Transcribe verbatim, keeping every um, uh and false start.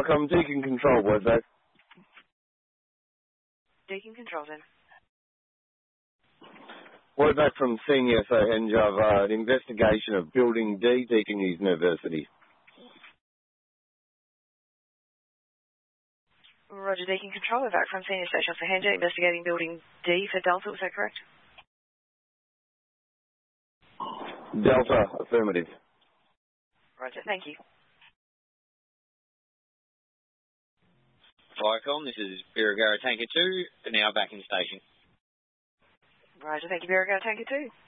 Viacom, Deacon Control, was that? Deacon Control, then. Word back from Senior Sahenge of uh, an investigation of Building D, Deakin University. Roger, Deacon Control. We're back from Senior Station Sahenge, investigating Building D for Delta. Was that correct? Delta, affirmative. Roger, thank you. Viacom, this is Birregurra Tanker two, now back in station. Roger, thank you, Birregurra Tanker two.